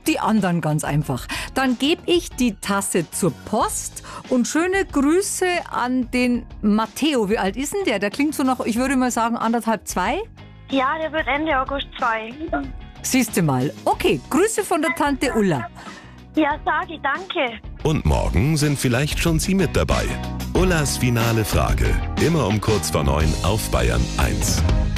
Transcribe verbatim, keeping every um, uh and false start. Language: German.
und die anderen ganz einfach. Dann gebe ich die Tasse zur Post und schöne Grüße an den Matteo. Wie alt ist denn der? Der klingt so noch, ich würde mal sagen, anderthalb, zwei? Ja, der wird Ende August zwei. Siehst du mal. Okay, Grüße von der Tante Ulla. Ja, sage ich, danke. Und morgen sind vielleicht schon Sie mit dabei. Ullas finale Frage. Immer um kurz vor neun auf Bayern eins.